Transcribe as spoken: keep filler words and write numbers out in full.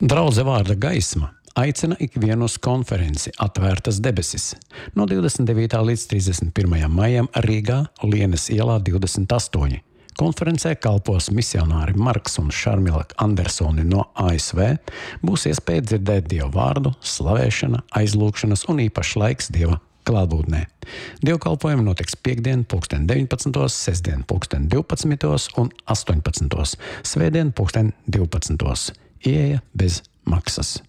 Draudze vārda gaisma aicina ikvienu uz konferenci Atvērtas debesis no divdesmit devītā līdz trīsdesmit pirmajam maijam Rīgā, Lienes ielā divdesmit astoņi. Konferencē kalpos misionāri Marks un Šarmila Andersoni no A S V. Būs iespēja dzirdēt Dieva vārdu, slavēšana, aizlūgšanas un īpašs laiks Dieva klātbūtnē. Dievkalpojumi notiks piektdien pulksten deviņpadsmitos, sestdien pulksten divpadsmitos un astoņpadsmitos, svētdien pulksten divpadsmitos. Ieeja bez maksas.